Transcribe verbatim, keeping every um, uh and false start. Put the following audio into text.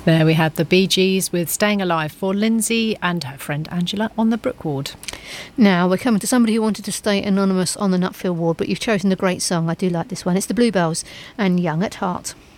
There we had the Bee Gees with Staying Alive for Lindsay and her friend Angela on the Brook Ward. Now we're coming to somebody who wanted to stay anonymous on the Nutfield Ward, but you've chosen a great song. I do like this one. It's the Bluebells and Young at Heart.